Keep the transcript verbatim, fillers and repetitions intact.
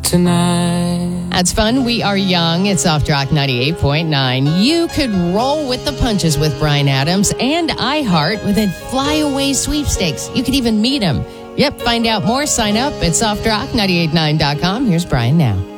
tonight. That's fun. We are young. It's Soft Rock ninety-eight point nine. You could roll with the punches with Bryan Adams and iHeart with a flyaway sweepstakes. You could even meet him. Yep, find out more. Sign up at soft rock nine eight nine dot com. Here's Bryan now.